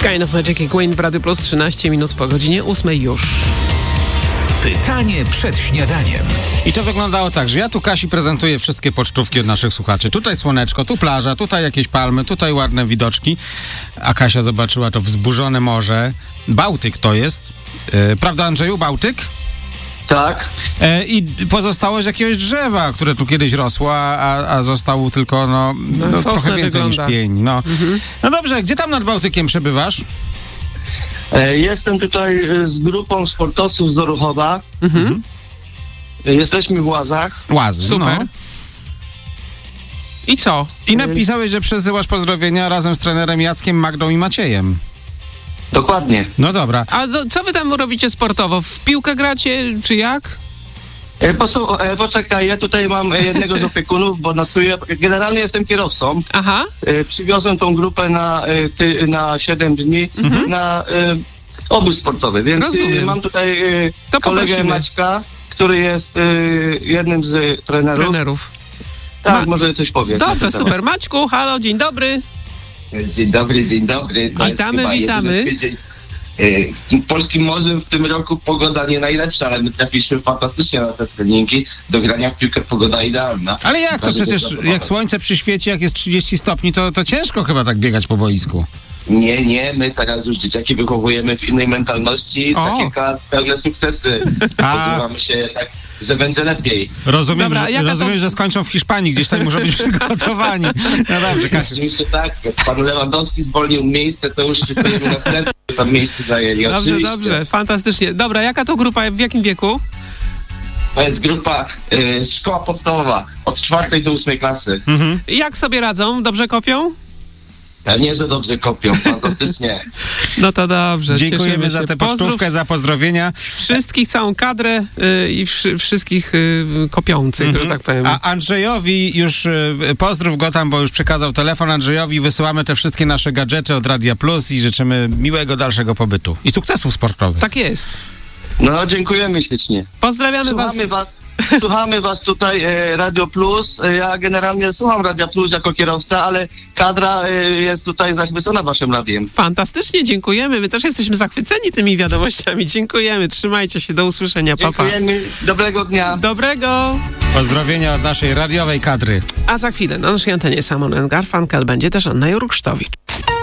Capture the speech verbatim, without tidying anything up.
Kind of Magic i Queen w Radiu Plus, trzynaście minut po godzinie ósmej już. Pytanie przed śniadaniem. I to wyglądało tak, że ja tu Kasi prezentuję wszystkie pocztówki od naszych słuchaczy. Tutaj słoneczko, tu plaża, tutaj jakieś palmy, tutaj ładne widoczki. A Kasia zobaczyła to wzburzone morze. Bałtyk to jest. Yy, prawda, Andrzeju? Bałtyk? Tak. E, I pozostałość jakiegoś drzewa, które tu kiedyś rosło, a, a został tylko no, no, no trochę więcej wygląda. niż pień. No. Mhm. no dobrze, gdzie tam nad Bałtykiem przebywasz? E, jestem tutaj z grupą sportowców z Doruchowa. Mhm. E, jesteśmy w Łazach. Łazy, super. No. I co? I napisałeś, że przesyłasz pozdrowienia razem z trenerem Jackiem, Magdą i Maciejem. Dokładnie. No dobra. A do, co wy tam robicie sportowo? W piłkę gracie, czy jak? E, posłu- e, poczekaj, ja tutaj mam jednego z opiekunów, bo nocuję. Generalnie jestem kierowcą. Aha. E, przywiozłem tą grupę na, e, ty, na siedem dni mhm. na e, obóz sportowy, więc e, mam tutaj e, kolegę poprosimy. Maćka, który jest e, jednym z trenerów. Trenerów. Tak, Ma- może coś powie. Dobrze, super. Maćku, halo, dzień dobry. Dzień dobry, dzień dobry. To witamy, jest witamy. W polskim morzem w tym roku pogoda nie najlepsza, ale my trafiliśmy fantastycznie na te treningi. Do grania w piłkę pogoda idealna. Ale jak to przecież, jak słońce przyświeci, jak jest trzydzieści stopni, to, to ciężko chyba tak biegać po boisku. Nie, nie, my teraz już dzieciaki wychowujemy w innej mentalności. O. Za kilka pełne sukcesy. Spodziewamy się jednak, że będzie lepiej. Rozumiem, Dobra, że, rozumiem to... że skończą w Hiszpanii, gdzieś tam muszą być przygotowani. No dobrze, Kasia. Oczywiście tak, jak pan Lewandowski zwolnił miejsce, to już szykujemy następne, tam miejsce zajęli. Dobrze, oczywiście. dobrze, fantastycznie. Dobra, jaka to grupa, w jakim wieku? To jest grupa y, szkoła podstawowa, od czwartej do ósmej klasy. Mhm. Jak sobie radzą? Dobrze kopią? Pewnie, że dobrze kopią, fantastycznie. No to dobrze. Dziękujemy za się. tę pocztówkę, Pozdrów za pozdrowienia. Wszystkich, całą kadrę y, i wszy, wszystkich y, kopiących, mm-hmm. że tak powiem. A Andrzejowi już, y, pozdrów go tam, bo już przekazał telefon. Andrzejowi wysyłamy te wszystkie nasze gadżety od Radia Plus i życzymy miłego dalszego pobytu i sukcesów sportowych. Tak jest. No, dziękujemy ślicznie. Pozdrawiamy Słuchamy was. was. Słuchamy was tutaj, e, Radio Plus. E, ja generalnie słucham Radia Plus jako kierowca, ale kadra e, jest tutaj zachwycona waszym radiem. Fantastycznie, dziękujemy. My też jesteśmy zachwyceni tymi wiadomościami. Dziękujemy. Trzymajcie się. Do usłyszenia. Pa, pa. Dziękujemy. Dobrego dnia. Dobrego. Pozdrowienia od naszej radiowej kadry. A za chwilę na naszej antenie Simon and Garfunkel będzie też Anna Jurksztowicz.